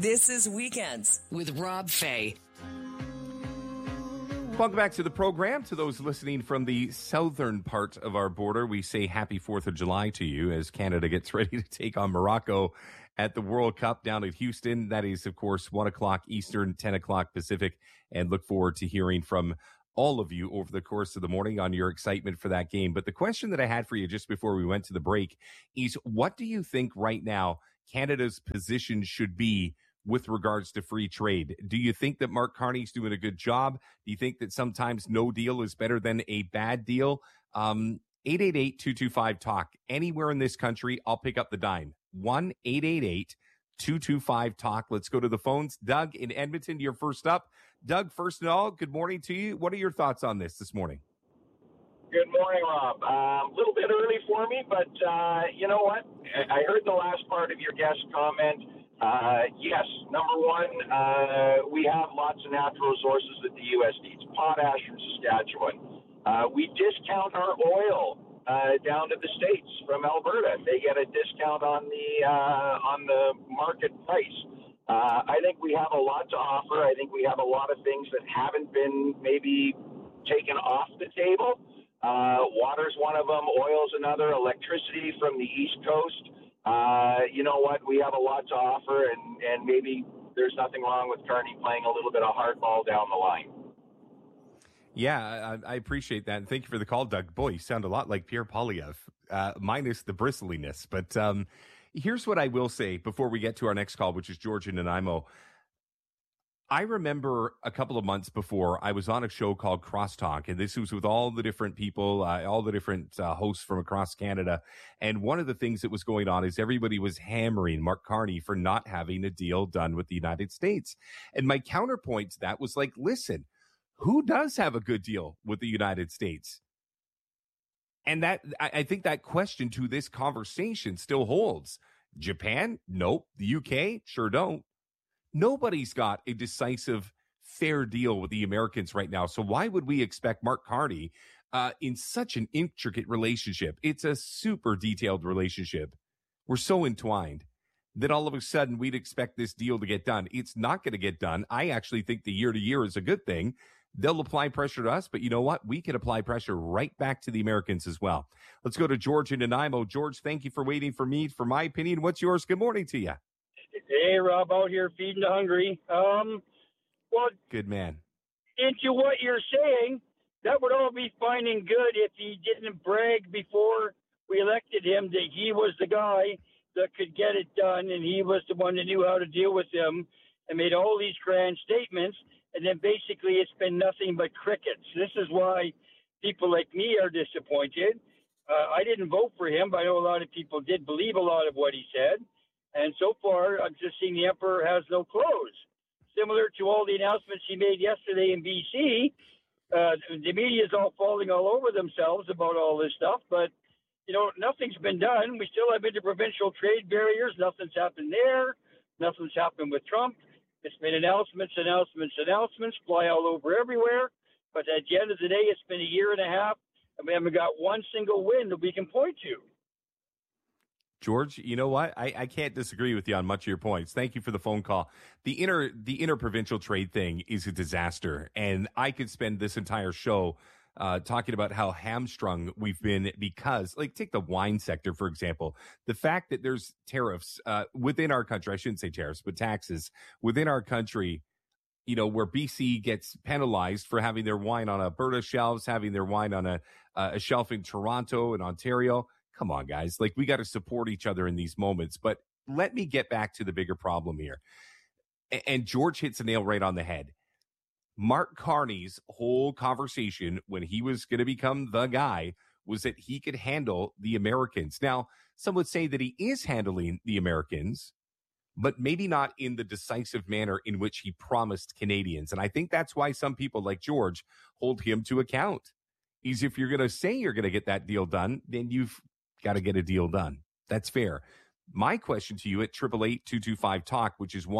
This is Weekends with Rob Fay. Welcome back to the program. To those listening from the southern part of our border, we say happy 4th of July to you as Canada gets ready to take on Morocco at the World Cup down at Houston. That is, of course, 1 o'clock Eastern, 10 o'clock Pacific, and look forward to hearing from all of you over the course of the morning on your excitement for that game. But the question that I had for you just before we went to the break is, what do you think right now Canada's position should be with regards to free trade? Do you think that Mark Carney's doing a good job? Do you think that sometimes no deal is better than a bad deal? 888-225-TALK. Anywhere in this country, I'll pick up the dime. 1-888-225-TALK. Let's go to the phones. Doug in Edmonton, you're first up. Doug, first of all, good morning to you. What are your thoughts on this morning? Good morning, Rob. A little bit early for me, but you know what? I heard the last part of your guest comment. Yes, number one, we have lots of natural resources that the U.S. needs. Potash from Saskatchewan. We discount our oil down to the States from Alberta. They get a discount on the market price. I think we have a lot to offer. I think we have a lot of things that haven't been maybe taken off the table. Water's one of them. Oil's another. Electricity from the East Coast. You know what? We have a lot to offer, and maybe there's nothing wrong with Carney playing a little bit of hardball down the line. Yeah, I appreciate that. And thank you for the call, Doug. Boy, you sound a lot like Pierre Poilievre, minus the bristliness. But here's what I will say before we get to our next call, which is George in Nanaimo. I remember a couple of months before, I was on a show called Crosstalk, and this was with all the different people, all the different hosts from across Canada. And one of the things that was going on is everybody was hammering Mark Carney for not having a deal done with the United States. And my counterpoint to that was like, listen, who does have a good deal with the United States? And that I think that question to this conversation still holds. Japan? Nope. The UK? Sure don't. Nobody's got a decisive, fair deal with the Americans right now. So why would we expect Mark Carney in such an intricate relationship? It's a super detailed relationship. We're so entwined that all of a sudden we'd expect this deal to get done. It's not going to get done. I actually think the year-to-year is a good thing. They'll apply pressure to us, but you know what? We can apply pressure right back to the Americans as well. Let's go to George in Nanaimo. George, thank you for waiting for me. For my opinion, what's yours? Good morning to you. Hey, Rob, out here feeding the hungry. Well, good man. Into what you're saying, that would all be fine and good if he didn't brag before we elected him that he was the guy that could get it done, and he was the one that knew how to deal with them and made all these grand statements, and then basically it's been nothing but crickets. This is why people like me are disappointed. I didn't vote for him, but I know a lot of people did believe a lot of what he said. And so far, I'm just seeing the emperor has no clothes. Similar to all the announcements he made yesterday in BC, the media is all falling all over themselves about all this stuff. But, you know, nothing's been done. We still have interprovincial trade barriers. Nothing's happened there. Nothing's happened with Trump. It's been announcements, fly all over everywhere. But at the end of the day, it's been a year and a half, and we haven't got one single win that we can point to. George, you know what? I can't disagree with you on much of your points. Thank you for the phone call. The interprovincial trade thing is a disaster, and I could spend this entire show talking about how hamstrung we've been because, like, take the wine sector, for example. The fact that there's tariffs within our country, I shouldn't say tariffs, but taxes within our country, you know, where BC gets penalized for having their wine on Alberta shelves, having their wine on a shelf in Toronto and Ontario. Come on, guys. Like, we got to support each other in these moments. But let me get back to the bigger problem here. And George hits a nail right on the head. Mark Carney's whole conversation when he was going to become the guy was that he could handle the Americans. Now, some would say that he is handling the Americans, but maybe not in the decisive manner in which he promised Canadians. And I think that's why some people like George hold him to account. Is if you're going to say you're going to get that deal done, then you've got to get a deal done. That's fair. My question to you at 888-225-TALK, which is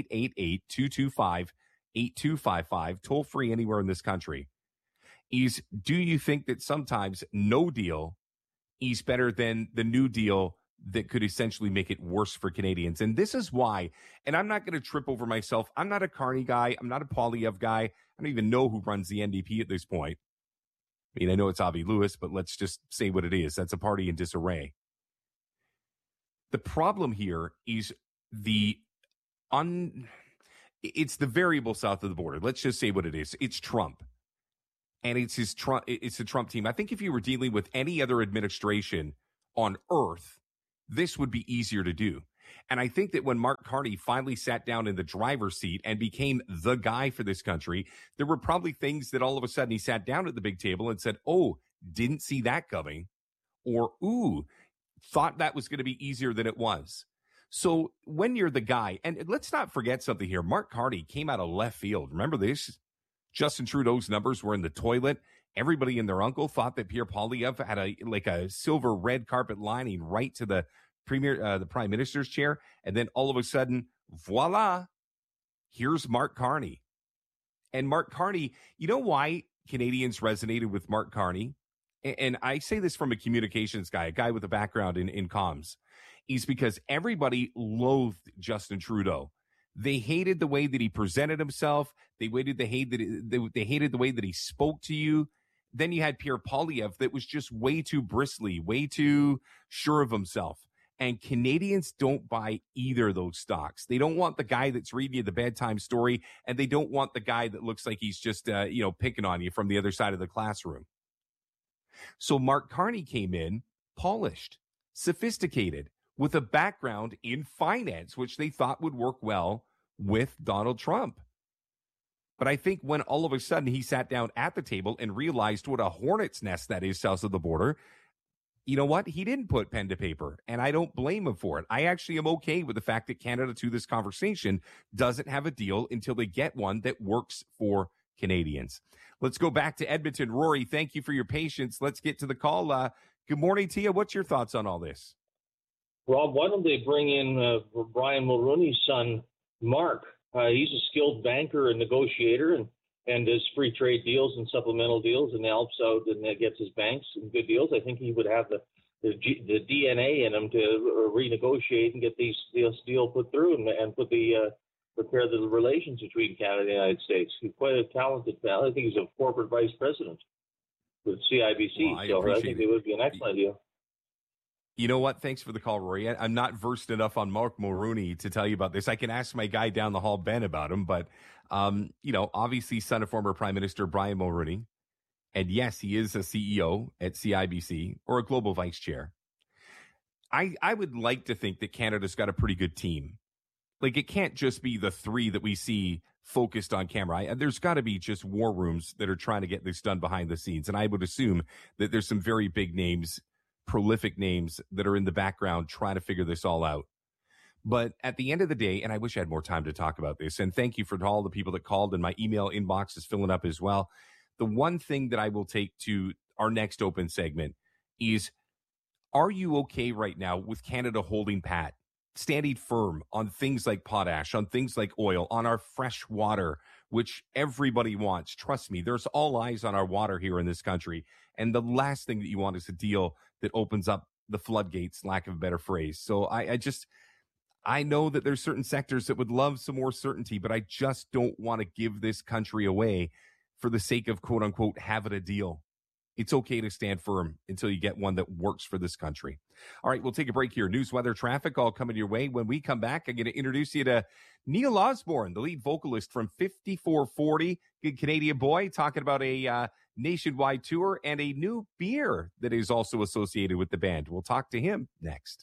1-888-225-8255, toll free anywhere in this country, is do you think that sometimes no deal is better than the new deal that could essentially make it worse for Canadians. And this is why, and I'm not going to trip over myself. I'm not a Carney guy. I'm not a Poilievre guy. I don't even know who runs the NDP at this point. I mean, I know it's Avi Lewis, but let's just say what it is. That's a party in disarray. The problem here is it's the variable south of the border. Let's just say what it is. It's Trump. And it's the Trump team. I think if you were dealing with any other administration on earth, this would be easier to do. And I think that when Mark Carney finally sat down in the driver's seat and became the guy for this country, there were probably things that all of a sudden he sat down at the big table and said, oh, didn't see that coming. Or, ooh, thought that was going to be easier than it was. So when you're the guy, and let's not forget something here. Mark Carney came out of left field. Remember this? Justin Trudeau's numbers were in the toilet. Everybody and their uncle thought that Pierre Poilievre had a silver red carpet lining right to the prime minister's chair. And then all of a sudden, voila, here's Mark Carney. And Mark Carney, you know why Canadians resonated with Mark Carney? And I say this from a communications guy, a guy with a background in comms, is because everybody loathed Justin Trudeau. They hated the way that he presented himself. They hated the way that he spoke to you. Then you had Pierre Poilievre that was just way too bristly, way too sure of himself. And Canadians don't buy either of those stocks. They don't want the guy that's reading you the bedtime story, and they don't want the guy that looks like he's just, picking on you from the other side of the classroom. So Mark Carney came in polished, sophisticated, with a background in finance, which they thought would work well with Donald Trump. But I think when all of a sudden he sat down at the table and realized what a hornet's nest that is south of the border, you know what? He didn't put pen to paper, and I don't blame him for it. I actually am okay with the fact that Canada, to this conversation, doesn't have a deal until they get one that works for Canadians. Let's go back to Edmonton. Rory, thank you for your patience. Let's get to the call. Good morning to you. What's your thoughts on all this? Rob, why don't they bring in Brian Mulroney's son, Mark? He's a skilled banker and negotiator and does free trade deals and supplemental deals and helps out and gets his banks some good deals. I think he would have the DNA in him to renegotiate and get this deal put through and repair the relations between Canada and the United States. He's quite a talented man. I think he's a corporate vice president with CIBC. Well, I think it would be an excellent deal. You know what? Thanks for the call, Rory. I'm not versed enough on Mark Mulroney to tell you about this. I can ask my guy down the hall, Ben, about him. But, obviously son of former Prime Minister Brian Mulroney. And yes, he is a CEO at CIBC or a global vice chair. I would like to think that Canada's got a pretty good team. Like, it can't just be the three that we see focused on camera. There's got to be just war rooms that are trying to get this done behind the scenes. And I would assume that there's some very big names, prolific names that are in the background trying to figure this all out. But at the end of the day, and I wish I had more time to talk about this, and thank you for all the people that called, and my email inbox is filling up as well. The one thing that I will take to our next open segment is, are you okay right now with Canada holding pat, standing firm on things like potash, on things like oil, on our fresh water, which everybody wants? Trust me, there's all eyes on our water here in this country. And the last thing that you want is a deal that opens up the floodgates, lack of a better phrase. So I know that there's certain sectors that would love some more certainty, but I just don't want to give this country away for the sake of, quote unquote, having a deal. It's okay to stand firm until you get one that works for this country. All right, we'll take a break here. News, weather, traffic, all coming your way. When we come back, I'm going to introduce you to Neil Osborne, the lead vocalist from 5440, good Canadian boy, talking about a nationwide tour and a new beer that is also associated with the band. We'll talk to him next.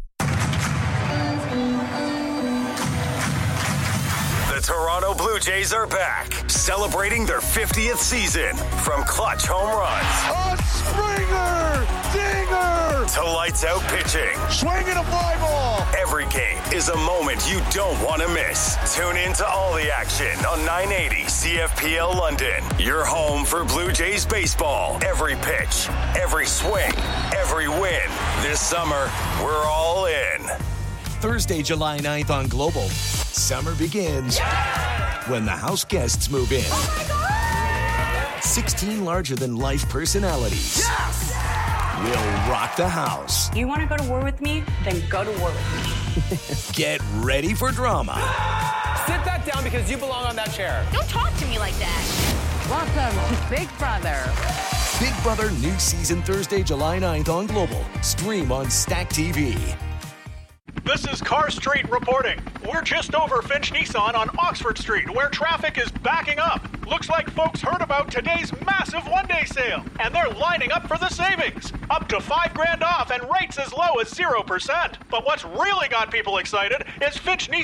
The Toronto Blue Jays are back, celebrating their 50th season. From clutch home runs, a Springer, dinger, to lights out pitching, swinging a fly ball. Every game is a moment you don't want to miss. Tune in to all the action on 980 CFPL London. Your home for Blue Jays baseball. Every pitch, every swing, every win. This summer, we're all in. Thursday, July 9th on Global. Summer begins when the house guests move in. Oh my God! 16 larger-than-life personalities. Yes! will rock the house. You want to go to war with me? Then go to war with me. Get ready for drama. Sit that down because you belong on that chair. Don't talk to me like that. Welcome to Big Brother. Big Brother new season Thursday, July 9th on Global. Stream on Stack TV. This is Car Street reporting. We're just over Finch Nissan on Oxford Street, where traffic is backing up. Looks like folks heard about today's massive one-day sale, and they're lining up for the savings. Up to $5,000 off and rates as low as 0%. But what's really got people excited is Finch Nissan